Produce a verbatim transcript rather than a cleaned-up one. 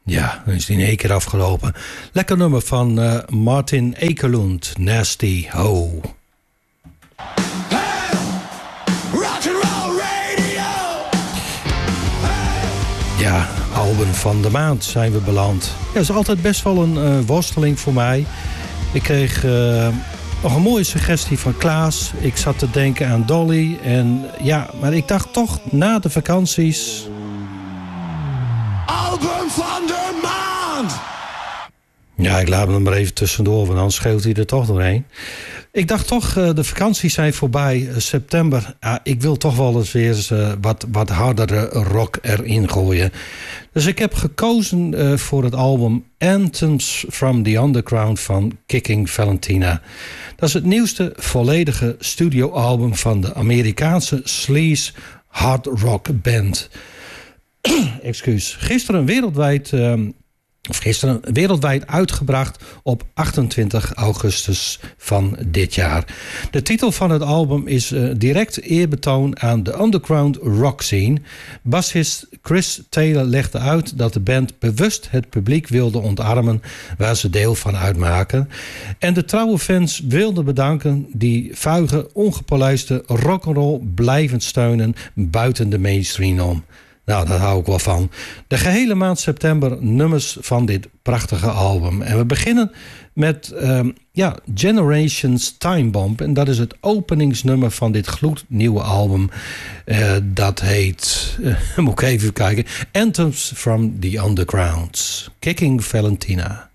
Ja, dan is die in één keer afgelopen. Lekker nummer van uh, Martin Ekelund, Nasty Ho. Hey, rock and roll radio. Hey. Ja, album van de maand zijn we beland. Ja, dat is altijd best wel een uh, worsteling voor mij. Ik kreeg uh, nog een mooie suggestie van Klaas. Ik zat te denken aan Dolly. En ja, maar ik dacht toch na de vakanties... Album van de maand. Ja, ik laat hem maar even tussendoor, want anders scheelt hij er toch doorheen. Ik dacht toch, uh, de vakanties zijn voorbij. Uh, september, uh, ik wil toch wel eens weer uh, wat, wat hardere rock erin gooien. Dus ik heb gekozen uh, voor het album Anthems from the Underground van Kicking Valentina. Dat is het nieuwste volledige studioalbum van de Amerikaanse sleaze hard rock band. Excuus. Gisteren wereldwijd... Uh, Of gisteren wereldwijd uitgebracht op achtentwintig augustus van dit jaar. De titel van het album is uh, direct eerbetoon aan de underground rock scene. Bassist Chris Taylor legde uit dat de band bewust het publiek wilde ontarmen waar ze deel van uitmaken. En de trouwe fans wilden bedanken die vuige, ongepolijste rock'n'roll blijven steunen buiten de mainstream om. Nou, daar hou ik wel van. De gehele maand september nummers van dit prachtige album. En we beginnen met um, ja, Generations Time Bomb. En dat is het openingsnummer van dit gloednieuwe album. Uh, dat heet, uh, moet ik even kijken, Anthems from the Underground. Kicking Valentina.